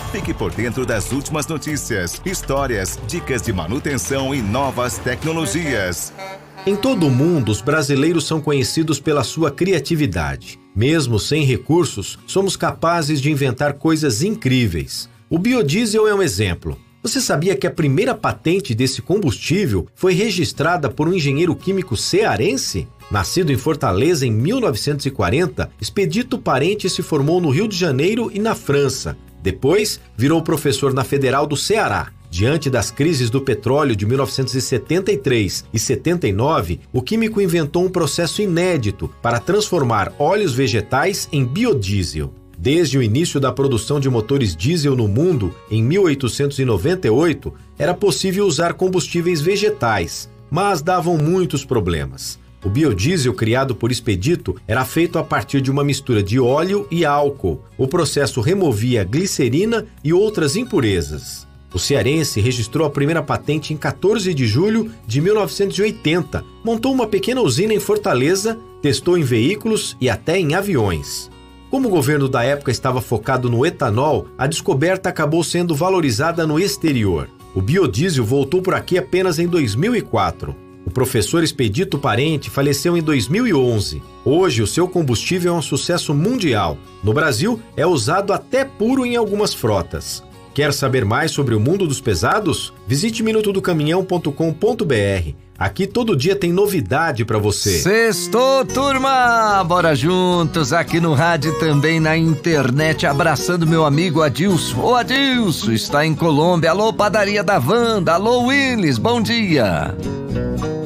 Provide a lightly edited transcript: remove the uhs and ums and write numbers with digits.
Fique por dentro das últimas notícias, histórias, dicas de manutenção e novas tecnologias. Em todo o mundo, os brasileiros são conhecidos pela sua criatividade. Mesmo sem recursos, somos capazes de inventar coisas incríveis. O biodiesel é um exemplo. Você sabia que a primeira patente desse combustível foi registrada por um engenheiro químico cearense? Nascido em Fortaleza em 1940, Expedito Parente se formou no Rio de Janeiro e na França. Depois, virou professor na Federal do Ceará. Diante das crises do petróleo de 1973 e 79, o químico inventou um processo inédito para transformar óleos vegetais em biodiesel. Desde o início da produção de motores diesel no mundo, em 1898, era possível usar combustíveis vegetais, mas davam muitos problemas. O biodiesel criado por Expedito era feito a partir de uma mistura de óleo e álcool. O processo removia glicerina e outras impurezas. O cearense registrou a primeira patente em 14 de julho de 1980, montou uma pequena usina em Fortaleza, testou em veículos e até em aviões. Como o governo da época estava focado no etanol, a descoberta acabou sendo valorizada no exterior. O biodiesel voltou por aqui apenas em 2004. O professor Expedito Parente faleceu em 2011. Hoje, o seu combustível é um sucesso mundial. No Brasil, é usado até puro em algumas frotas. Quer saber mais sobre o mundo dos pesados? Visite minutodocaminhão.com.br. Aqui todo dia tem novidade para você. Sextou, turma! Bora juntos aqui no rádio e também na internet, abraçando meu amigo Adilson. Ô Adilson, está em Colômbia. Alô, Padaria da Wanda. Alô, Willis, bom dia.